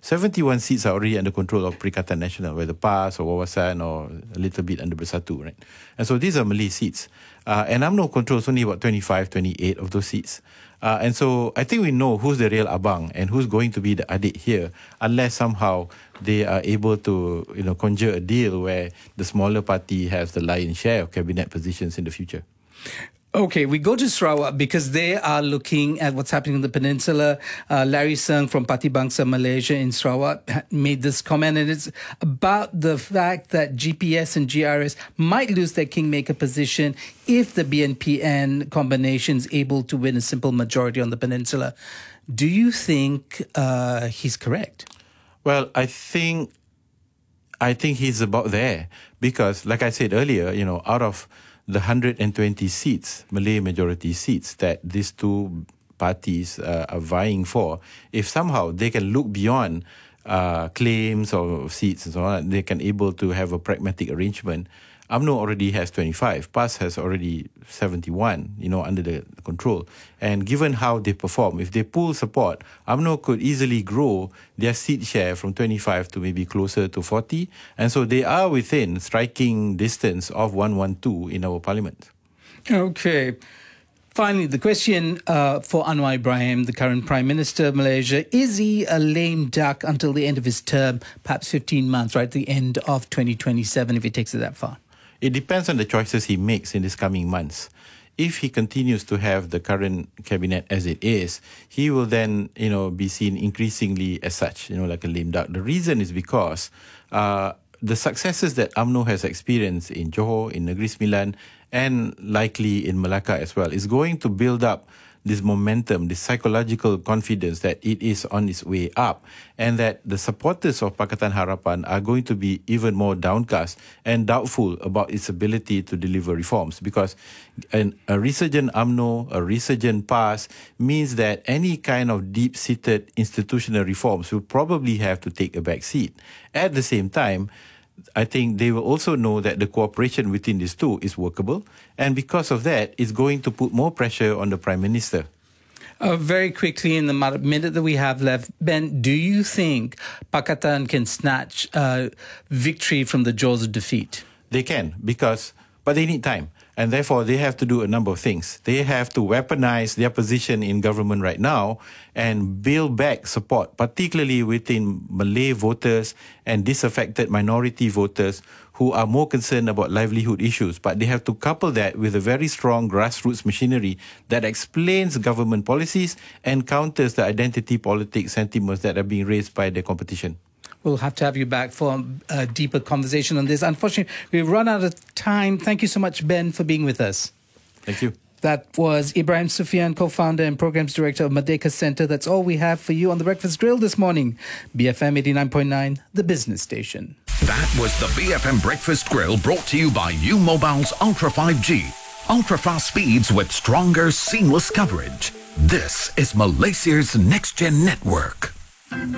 71 seats are already under control of Perikatan Nasional, whether PAS or Wawasan or a little bit under Bersatu, right? And so these are Malay seats. And UMNO controls only about 25, 28 of those seats. And so I think we know who's the real abang and who's going to be the adik here, unless somehow they are able to, conjure a deal where the smaller party has the lion's share of cabinet positions in the future. Okay, we go to Sarawak because they are looking at what's happening in the peninsula. Larry Sung from Parti Bangsa Malaysia in Sarawak made this comment, and it's about the fact that GPS and GRS might lose their kingmaker position if the BNPN combination is able to win a simple majority on the peninsula. Do you think he's correct? Well, I think he's about there because, like I said earlier, out of the 120 seats, Malay majority seats that these two parties are vying for, if somehow they can look beyond claims or seats and so on, they can able to have a pragmatic arrangement. UMNO already has 25. PAS has already 71, under the control. And given how they perform, if they pool support, UMNO could easily grow their seat share from 25 to maybe closer to 40. And so they are within striking distance of 112 in our parliament. Okay. Finally, the question for Anwar Ibrahim, the current Prime Minister of Malaysia, is he a lame duck until the end of his term, perhaps 15 months, right, at the end of 2027, if he takes it that far? It depends on the choices he makes in these coming months. If he continues to have the current cabinet as it is, he will then, be seen increasingly as such, like a lame duck. The reason is because the successes that UMNO has experienced in Johor, in Negeri Sembilan, and likely in Melaka as well, is going to build up this momentum, this psychological confidence that it is on its way up, and that the supporters of Pakatan Harapan are going to be even more downcast and doubtful about its ability to deliver reforms, because a resurgent UMNO, a resurgent PAS means that any kind of deep-seated institutional reforms will probably have to take a back seat. At the same time, I think they will also know that the cooperation between these two is workable, and because of that, it's going to put more pressure on the Prime Minister. Very quickly, in the minute that we have left, Ben, do you think Pakatan can snatch victory from the jaws of defeat? They can, but they need time. And therefore, they have to do a number of things. They have to weaponize their position in government right now and build back support, particularly within Malay voters and disaffected minority voters who are more concerned about livelihood issues. But they have to couple that with a very strong grassroots machinery that explains government policies and counters the identity politics sentiments that are being raised by the competition. We'll have to have you back for a deeper conversation on this. Unfortunately, we've run out of time. Thank you so much, Ben, for being with us. Thank you. That was Ibrahim Sufyan, co-founder and programs director of Merdeka Centre. That's all we have for you on The Breakfast Grill this morning. BFM 89.9, the business station. That was the BFM Breakfast Grill, brought to you by U Mobile's Ultra 5G. Ultra-fast speeds with stronger, seamless coverage. This is Malaysia's next-gen network.